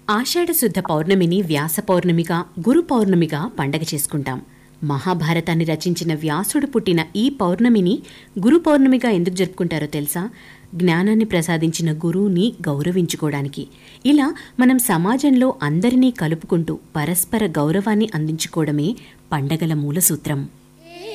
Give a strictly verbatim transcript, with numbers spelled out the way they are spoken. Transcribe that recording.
ఆషాఢశుద్ధ పౌర్ణమిని వ్యాస పౌర్ణమిగా, గురు పౌర్ణమిగా పండగ చేసుకుంటాం. మహాభారతాన్ని రచించిన వ్యాసుడు పుట్టిన ఈ పౌర్ణమిని గురు పౌర్ణమిగా ఎందుకు జరుపుకుంటారో తెలుసా? జ్ఞానాన్ని ప్రసాదించిన గురువుని గౌరవించుకోవడానికి. ఇలా మనం సమాజంలో అందరినీ కలుపుకుంటూ పరస్పర గౌరవాన్ని అందించుకోవడమే పండగల మూల సూత్రం.